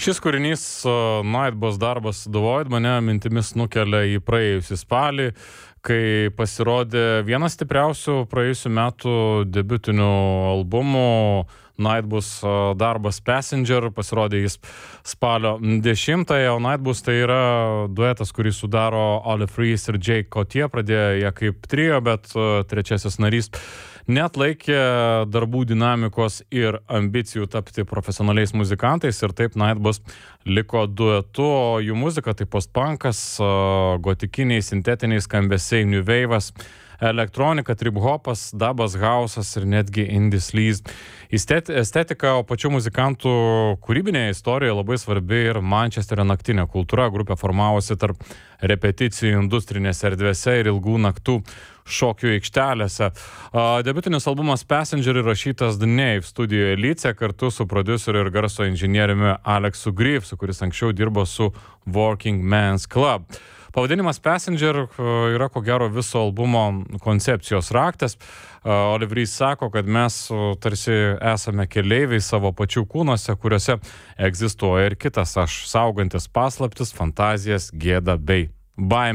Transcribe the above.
Šis kūrinys Nightbus darbas su The Void mane mintimis nukelia į praėjusį spalį, kai pasirodė vienas stipriausių praėjusių metų debiutinių albumų Nightbus darbas Passenger, pasirodė jis spalio 10-ąją, o Nightbus tai yra duetas, kurį sudaro Olive Reese ir Jake Cotier, pradėjo jie kaip trio, bet trečiasis narys neatlaikė darbų dinamikos ir ambicijų tapti profesionaliais muzikantais ir taip Nightbus liko duetu, o jų muzika tai postpunkas, gotikiniai, sintetiniai skambesiai, new wave'as, elektronika, trip-hopas, dubas, house'as ir netgi indie sleaze. Estetika, o pačių muzikantų kūrybinėje istorijoje labai svarbi ir Mančesterio naktinė kultūra. Grupė formavosi tarp repeticijų industrinėse erdvėse ir ilgų naktų šokių aikštelėse. Debiutinis albumas Passenger įrašytas The Nave studijoje Lyce kartu su prodiuseriu ir garso inžinieriumi Alexu Greavesu, kuris anksčiau dirbo su Working Men's Club. Pavadinimas Passenger yra ko gero viso albumo koncepcijos raktas. Olive Reese sako, kad mes tarsi esame keleiviai savo pačių kūnuose, kuriuose egzistuoja ir kitas aš, saugantis paslaptis, fantazijas, gėdą bei baimę.